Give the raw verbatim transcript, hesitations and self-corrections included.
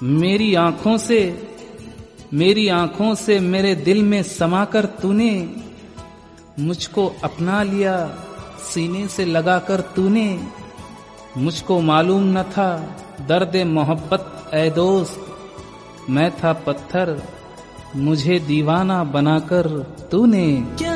मेरी आंखों से मेरी आंखों से मेरे दिल में समाकर तूने मुझको अपना लिया, सीने से लगाकर तूने। मुझको मालूम न था दर्द मोहब्बत ऐ दोस्त, मैं था पत्थर मुझे दीवाना बनाकर तूने।